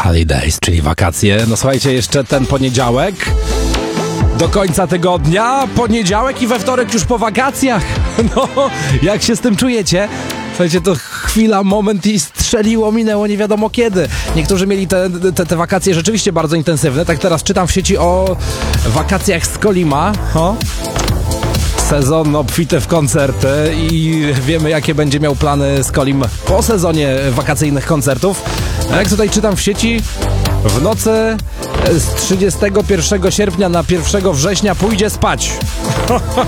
holidays, czyli wakacje. No słuchajcie, jeszcze ten poniedziałek do końca tygodnia, poniedziałek i we wtorek już po wakacjach. No, jak się z tym czujecie? Słuchajcie, to chwila, moment i strzeliło, minęło nie wiadomo kiedy. Niektórzy mieli te wakacje rzeczywiście bardzo intensywne. Tak teraz czytam w sieci o wakacjach z Kolima. Sezon obfity w koncerty i wiemy, jakie będzie miał plany Skolim po sezonie wakacyjnych koncertów. A jak tutaj czytam w sieci, w nocy z 31 sierpnia na 1 września pójdzie spać.